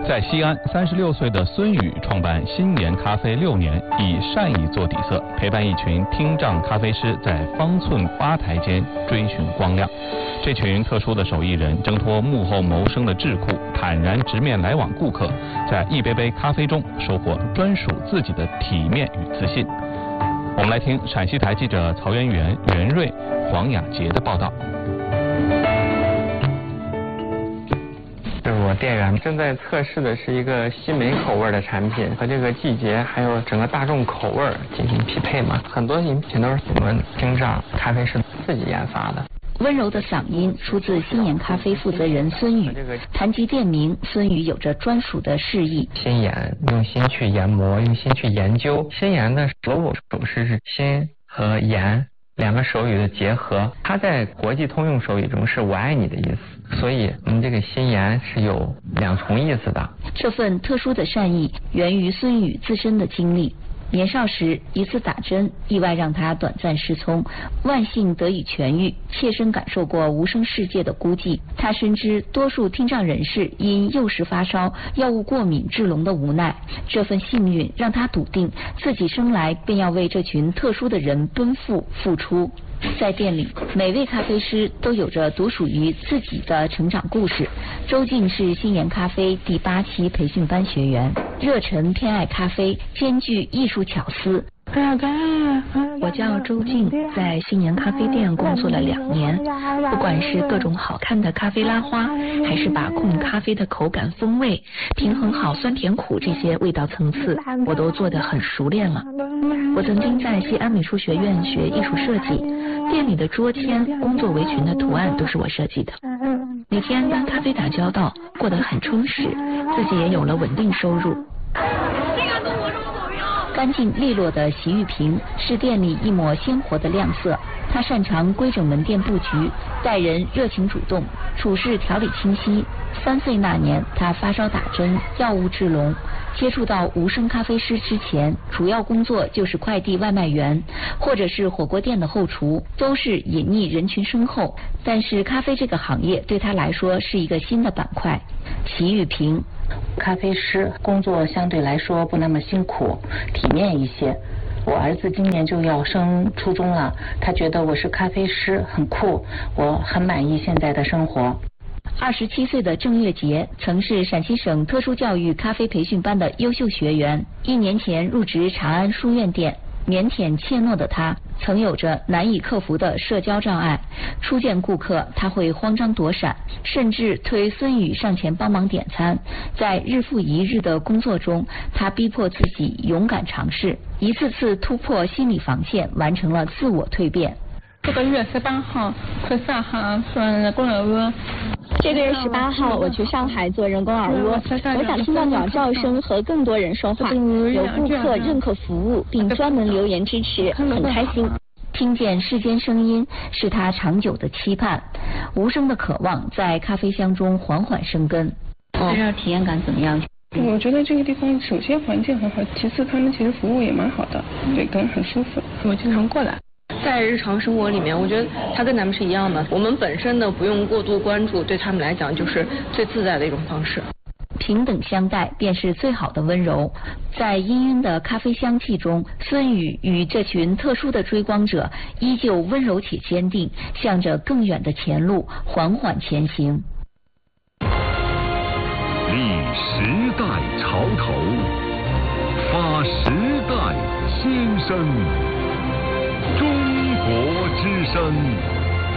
在西安，36岁的孙宇创办新研咖啡6年，以善意做底色，陪伴一群听障咖啡师在方寸吧台间追寻光亮。这群特殊的手艺人挣脱幕后谋生的桎梏，坦然直面来往顾客，在一杯杯咖啡中收获专属自己的体面与自信。我们来听陕西台记者曹媛媛、袁瑞、黄雅杰的报道。 我店员正在测试的是一个西梅口味的产品，和这个季节还有整个大众口味进行匹配嘛。很多饮品都是我们听障咖啡师自己研发的。 温柔的嗓音出自新研咖啡负责人孙宇，谈及店名，孙宇有着专属的示意。 心研，用心去研磨，用心去研究。心研的 logo 手势是心和研两个手语的结合，它在国际通用手语中是我爱你的意思，所以我们这个心研是有2重意思的。 这份特殊的善意源于孙宇自身的经历。年少时一次打针意外让他短暂失聪，万幸得以痊愈，切身感受过无声世界的孤寂。他深知多数听障人士因幼时发烧、药物过敏致聋的无奈，这份幸运让他笃定自己生来便要为这群特殊的人奔赴付出。在店里，每位咖啡师都有着独属于自己的成长故事。周静是新研咖啡第8期培训班学员，热忱偏爱咖啡，兼具艺术巧思。 我叫周静，在新研咖啡店工作了2年，不管是各种好看的咖啡拉花，还是把控咖啡的口感风味，平衡好酸甜苦这些味道层次，我都做得很熟练了。我曾经在西安美术学院学艺术设计，店里的桌签、工作围裙的图案都是我设计的。每天跟咖啡打交道，过得很充实，自己也有了稳定收入。 干净利落的洗浴屏是店里一抹鲜活的亮色。他擅长规整门店布局，待人热情主动，处事条理清晰。3岁那年，他发烧打针，药物致聋。接触到无声咖啡师之前，主要工作就是快递外卖员，或者是火锅店的后厨，都是隐匿人群深厚。但是咖啡这个行业对他来说是一个新的板块。洗浴屏， 咖啡师工作相对来说不那么辛苦，体面一些。我儿子今年就要升初中了，他觉得我是咖啡师很酷，我很满意现在的生活。 27岁的郑月杰曾是陕西省特殊教育咖啡培训班的优秀学员，1年前入职长安书院店。腼腆怯懦的他曾有着难以克服的社交障碍，初见顾客他会慌张躲闪，甚至推孙宇上前帮忙点餐。在日复一日的工作中，他逼迫自己勇敢尝试，一次次突破心理防线，完成了自我蜕变。 这个月18号去上海做人工耳蜗。 这个月18号我去上海做人工耳蜗，我想听到鸟叫声和更多人说话，有顾客认可服务并专门留言支持，很开心。 听见世间声音是他长久的期盼，无声的渴望在咖啡香中缓缓生根。这样体验感怎么样？ 我觉得这个地方首先环境很好，其次他们其实服务也蛮好的，对，跟很舒服，我经常过来。 在日常生活里面，我觉得它跟咱们是一样的，我们本身的不用过度关注，对他们来讲就是最自在的一种方式。 平等相待便是最好的温柔。在氤氲的咖啡香气中，孙宇与这群特殊的追光者依旧温柔且坚定，向着更远的前路缓缓前行。 立时代潮头，发时代新声。中国之声。